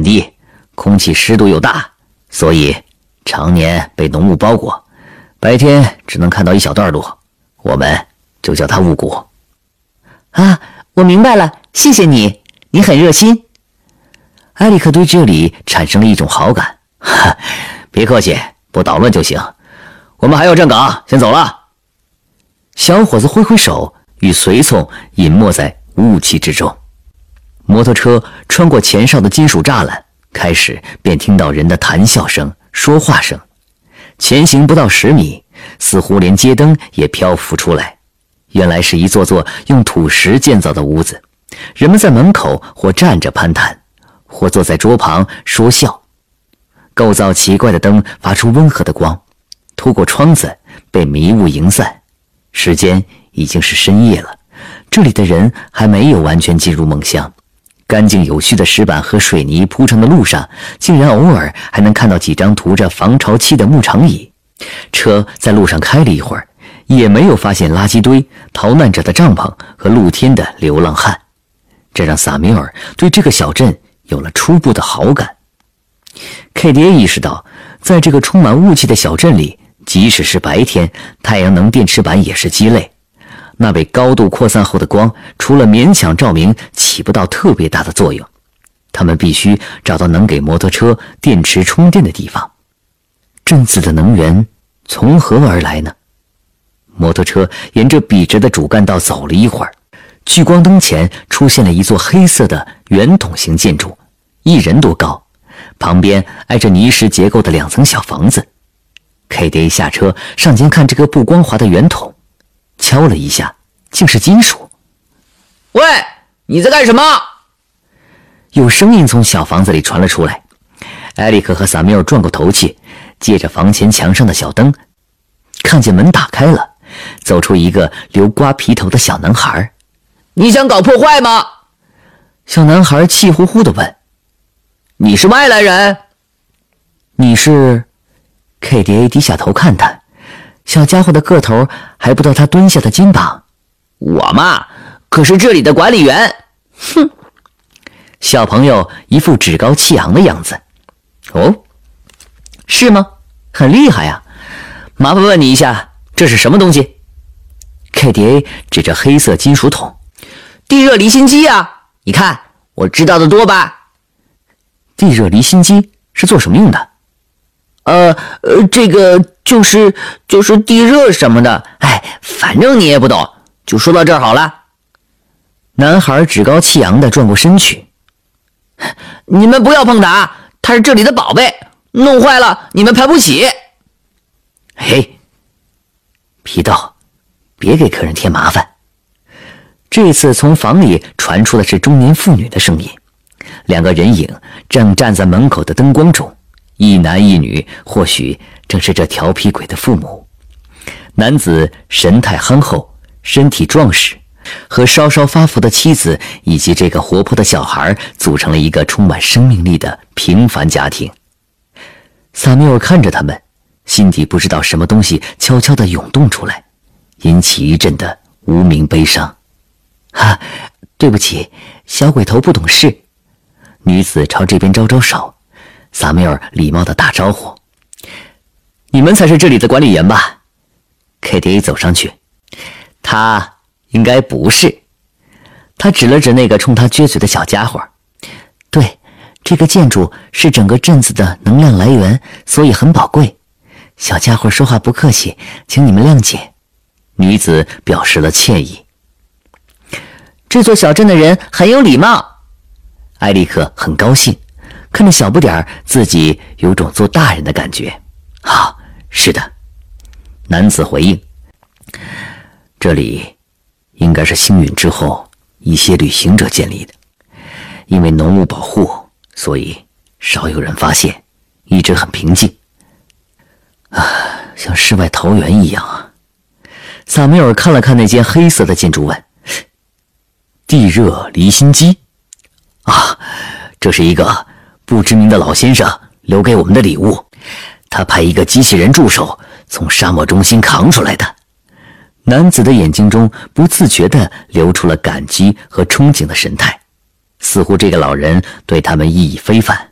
低，空气湿度又大，所以常年被浓雾包裹，白天只能看到一小段路，我们就叫它雾谷。 啊，我明白了，谢谢你，你很热心。 埃里克对这里产生了一种好感。哈，别客气，不捣乱就行。我们还要站岗，先走了。小伙子挥挥手，与随从隐没在雾气之中。摩托车穿过前哨的金属栅栏，开始便听到人的谈笑声、说话声。前行不到10米，似乎连街灯也漂浮出来。原来是一座座用土石建造的屋子，人们在门口或站着攀谈，或坐在桌旁说笑。构造奇怪的灯发出温和的光，透过窗子被迷雾迎散。时间已经是深夜了，这里的人还没有完全进入梦乡。干净有序的石板和水泥铺成的路上，竟然偶尔还能看到几张涂着防潮漆的木长椅。车在路上开了一会儿，也没有发现垃圾堆、逃难者的帐篷和露天的流浪汉，这让萨米尔对这个小镇有了初步的好感。KDA 意识到，在这个充满雾气的小镇里，即使是白天，太阳能电池板也是鸡肋。那被高度扩散后的光，除了勉强照明，起不到特别大的作用。他们必须找到能给摩托车电池充电的地方。镇子的能源从何而来呢？摩托车沿着笔直的主干道走了一会儿，聚光灯前出现了一座黑色的圆筒形建筑，1人多高，旁边挨着泥石结构的2层小房子。KDA 下车上前看这个不光滑的圆筒，敲了一下，竟是金属。 喂，你在干什么？ 有声音从小房子里传了出来。埃里克和萨米尔转过头去，借着房前墙上的小灯，看见门打开了，走出一个留瓜皮头的小男孩。 你想搞破坏吗？ 小男孩气呼呼地问。 你是外来人？ 你是？KDA 低下头看他，小家伙的个头还不到他蹲下的肩膀。 我嘛，可是这里的管理员。 哼！小朋友一副趾高气昂的样子。哦，是吗？很厉害呀！麻烦问你一下，这是什么东西？ KDA 指着黑色金属桶。 地热离心机啊！你看，我知道的多吧？ 地热离心机是做什么用的？ 这个就是地热什么的，哎，反正你也不懂，就说到这儿好了。 男孩趾高气扬地转过身去。 你们不要碰它，它是这里的宝贝，弄坏了你们赔不起。 嘿，皮豆，别给客人添麻烦。这次从房里传出的是中年妇女的声音，2个人影正站在门口的灯光中。一男一女，或许正是这调皮鬼的父母。男子神态憨厚，身体壮实，和稍稍发福的妻子以及这个活泼的小孩组成了一个充满生命力的平凡家庭。萨缪尔看着他们，心底不知道什么东西悄悄地涌动出来，引起一阵的无名悲伤。对不起，小鬼头不懂事。女子朝这边招招手。萨缪尔礼貌地打招呼：“你们才是这里的管理员吧 ？”KDA 走上去，他应该不是。他指了指那个冲他撅嘴的小家伙。对，这个建筑是整个镇子的能量来源，所以很宝贵。小家伙说话不客气，请你们谅解。女子表示了歉意。 这座小镇的人很有礼貌。 埃里克很高兴。看着小不点儿，自己有种做大人的感觉。好，是的，男子回应。这里应该是星陨之后一些旅行者建立的，因为浓雾保护，所以少有人发现，一直很平静。像世外桃源一样啊。萨缪尔看了看那间黑色的建筑，问：地热离心机？这是一个不知名的老先生留给我们的礼物，他派一个机器人助手从沙漠中心扛出来的。男子的眼睛中不自觉地流出了感激和憧憬的神态，似乎这个老人对他们意义非凡。